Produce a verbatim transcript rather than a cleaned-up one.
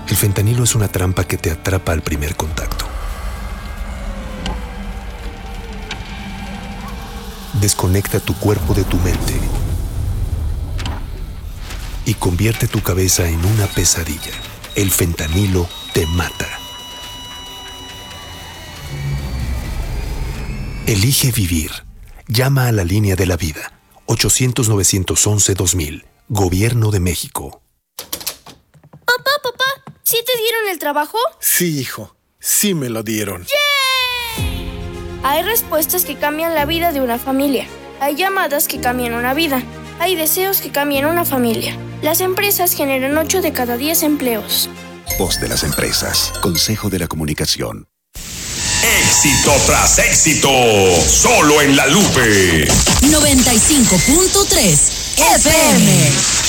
El fentanilo es una trampa que te atrapa al primer contacto. Desconecta tu cuerpo de tu mente y convierte tu cabeza en una pesadilla. El fentanilo te mata. Elige vivir. Llama a la línea de la vida. ochocientos, novecientos once, dos mil. Gobierno de México. Papá, papá, ¿sí te dieron el trabajo? Sí, hijo. Sí me lo dieron. ¡Yay! Hay respuestas que cambian la vida de una familia. Hay llamadas que cambian una vida. Hay deseos que cambian una familia. Las empresas generan ocho de cada diez empleos. Voz de las empresas. Consejo de la Comunicación. Éxito tras éxito. Solo en La Lupe. noventa y cinco punto tres F M.